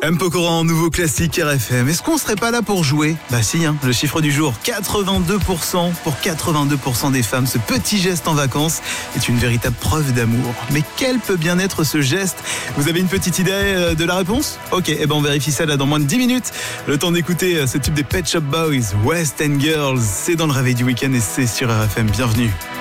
M. Pokora, nouveau classique RFM. Est-ce qu'on serait pas là pour jouer ? Bah si, le chiffre du jour, 82%. Pour 82% des femmes, ce petit geste en vacances est une véritable preuve d'amour. Mais quel peut bien être ce geste ? Vous avez une petite idée de la réponse ? Ok, on vérifie ça là dans moins de 10 minutes. Le temps d'écouter ce tube des Pet Shop Boys, West End Girls. C'est dans le réveil du week-end et c'est sur RFM. Bienvenue.